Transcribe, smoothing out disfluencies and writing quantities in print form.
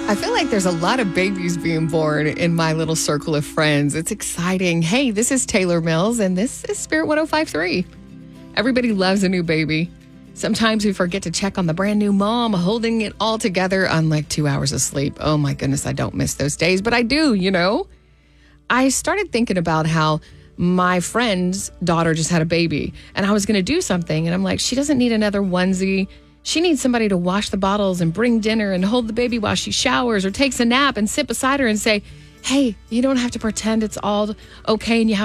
I feel like there's a lot of babies being born in my little circle of friends. It's exciting. Hey, this is Taylor Mills, and this is Spirit 105.3. Everybody loves a new baby. Sometimes we forget to check on the brand new mom holding it all together on like 2 hours of sleep. Oh my goodness, I don't miss those days, but I do, you know. I started thinking about how my friend's daughter just had a baby, and I was going to do something, and I'm like, she doesn't need another onesie. She needs somebody to wash the bottles and bring dinner and hold the baby while she showers or takes a nap and sit beside her and say, hey, you don't have to pretend it's all okay and you have